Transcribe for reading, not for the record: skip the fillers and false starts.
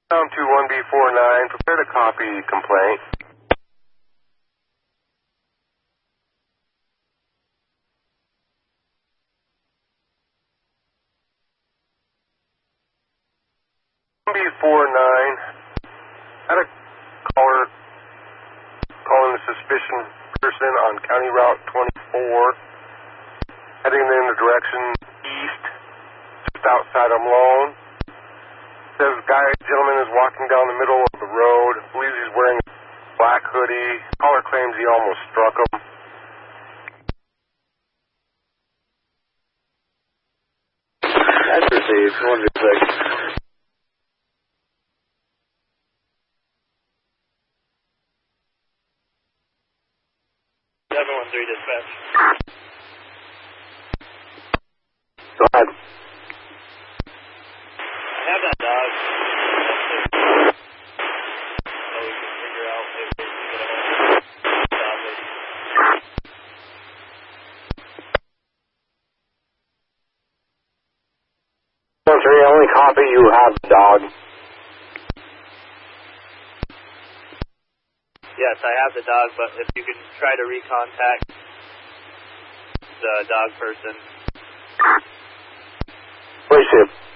Down to 1B49, prepare to copy complaint. B49, had a caller calling a suspicious person on County Route 24, heading in the direction east, just outside of Malone. Says gentleman is walking down the middle of the road, believes he's wearing a black hoodie. Caller claims he almost struck him. That's received. 106. Dispatch. Go ahead. Have that dog. So we can figure out if we can get a stop it. The only copy you have the dog. Yes, I have the dog, but if you can try to recontact the dog person. Appreciate it.